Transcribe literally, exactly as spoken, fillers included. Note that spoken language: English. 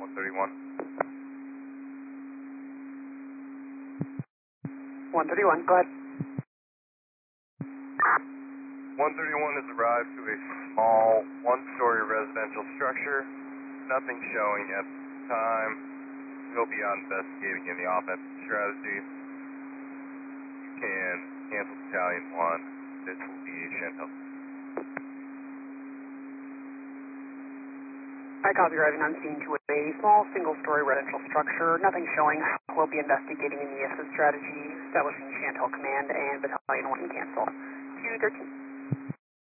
one thirty-one. one thirty-one, go ahead. one thirty-one has arrived to a small one-story residential structure. Nothing showing at the time. We'll be out investigating in the offensive strategy. You can cancel Battalion one. This will be Chantel. I copy, arriving on scene to a small single-story residential structure. Nothing showing. We'll be investigating in the offensive strategy, establishing Chantel Command and Battalion one cancel. two thirteen.